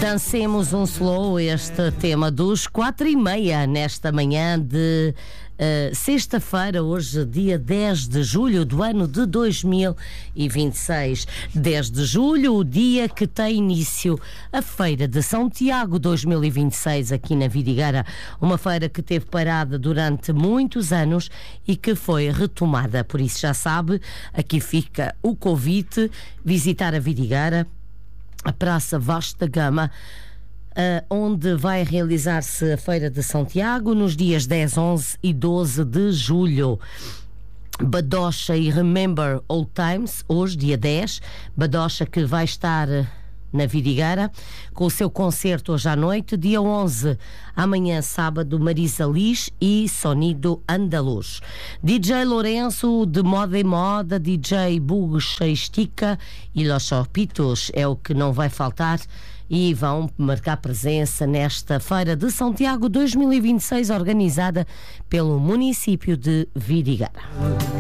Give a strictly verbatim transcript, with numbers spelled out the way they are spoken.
Dancemos um slow, este tema dos quatro e meia, nesta manhã de uh, sexta-feira, hoje dia dez de julho do ano de dois mil e vinte e seis. dez de julho, o dia que tem início a Feira de São Tiago dois mil e vinte e seis aqui na Vidigueira. Uma feira que teve parada durante muitos anos e que foi retomada. Por isso já sabe, aqui fica o convite, visitar a Vidigueira, a Praça Vasco da Gama, uh, onde vai realizar-se a Feira de São Tiago nos dias dez, onze e doze de julho. Badocha e Remember Old Times, hoje, dia dez. Badocha que vai estar na Vidigueira com o seu concerto hoje à noite. Dia onze, amanhã sábado, Marisa Liz e Sonido Andaluz. D J Lourenço de Moda em Moda, D J Bucha Estica e Los Chopitos é o que não vai faltar e vão marcar presença nesta Feira de São Tiago dois mil e vinte e seis, organizada pelo município de Vidigueira.